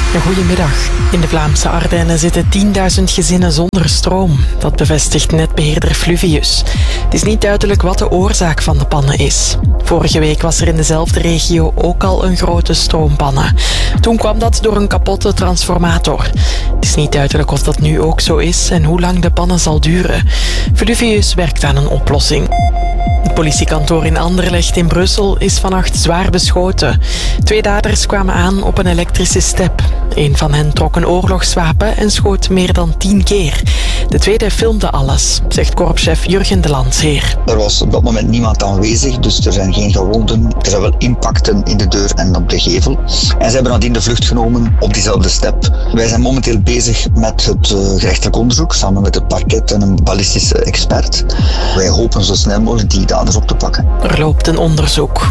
Goedemiddag. In de Vlaamse Ardennen zitten 10.000 gezinnen zonder stroom. Dat bevestigt netbeheerder Fluvius. Het is niet duidelijk wat de oorzaak van de pannen is. Vorige week was er in dezelfde regio ook al een grote stroompanne. Toen kwam dat door een kapotte transformator. Het is niet duidelijk of dat nu ook zo is en hoe lang de pannen zal duren. Fluvius werkt aan een oplossing. Het politiekantoor in Anderlecht in Brussel is vannacht zwaar beschoten. 2 daders kwamen aan op een elektrische step. Een van hen trok een oorlogswapen en schoot meer dan 10 keer. De tweede filmde alles, zegt korpschef Jurgen de Landsheer. Er was op dat moment niemand aanwezig, dus er zijn geen gewonden. Er zijn wel impacten in de deur en op de gevel. En ze hebben nadien de vlucht genomen op diezelfde step. Wij zijn momenteel bezig met het gerechtelijk onderzoek, samen met het parket en een ballistische expert. Wij hopen zo snel mogelijk die daders op te pakken. Er loopt een onderzoek.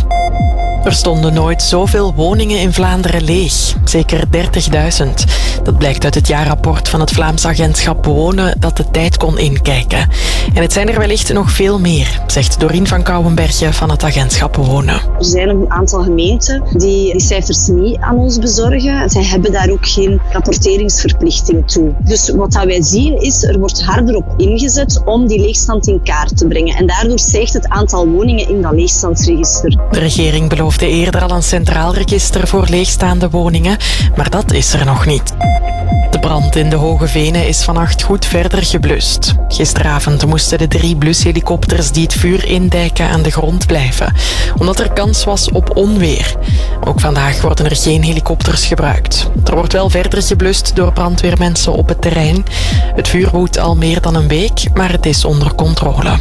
Er stonden nooit zoveel woningen in Vlaanderen leeg. Zeker 30.000. Dat blijkt uit het jaarrapport van het Vlaams agentschap Wonen dat de tijd kon inkijken. En het zijn er wellicht nog veel meer, zegt Dorien van Kouwenbergje van het agentschap Wonen. Er zijn een aantal gemeenten die cijfers niet aan ons bezorgen. Zij hebben daar ook geen rapporteringsverplichting toe. Dus wat wij zien is, er wordt harder op ingezet om die leegstand in kaart te brengen. En daardoor stijgt het aantal woningen in dat leegstandsregister. De regering beloofde eerder al een centraal register voor leegstaande woningen, maar dat is er nog niet. De brand in de Hoge Venen is vannacht goed verder geblust. Gisteravond moesten de 3 blushelikopters die het vuur indijken aan de grond blijven, omdat er kans was op onweer. Ook vandaag worden er geen helikopters gebruikt. Er wordt wel verder geblust door brandweermensen op het terrein. Het vuur woedt al meer dan een week, maar het is onder controle.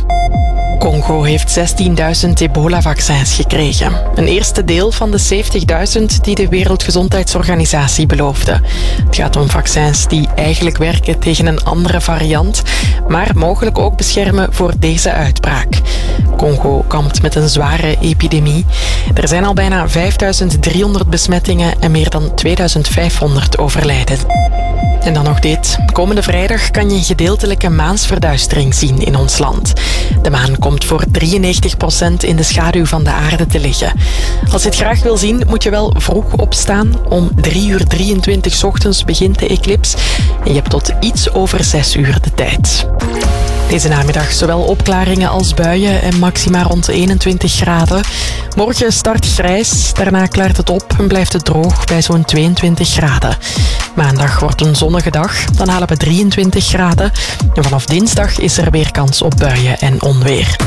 Congo heeft 16.000 ebola-vaccins gekregen. Een eerste deel van de 70.000 die de Wereldgezondheidsorganisatie beloofde. Het gaat om vaccins die eigenlijk werken tegen een andere variant, maar mogelijk ook beschermen voor deze uitbraak. Congo kampt met een zware epidemie. Er zijn al bijna 5.300 besmettingen en meer dan 2.500 overlijden. En dan nog dit. Komende vrijdag kan je een gedeeltelijke maansverduistering zien in ons land. De maan komt voor 93% in de schaduw van de aarde te liggen. Als je het graag wil zien, moet je wel vroeg opstaan. Om 3:23 ochtends begint de eclips. En je hebt tot iets over 6 uur de tijd. Deze namiddag zowel opklaringen als buien en maxima rond 21 graden. Morgen start grijs, daarna klaart het op en blijft het droog bij zo'n 22 graden. Maandag wordt een zonnige dag, dan halen we 23 graden. En vanaf dinsdag is er weer kans op buien en onweer.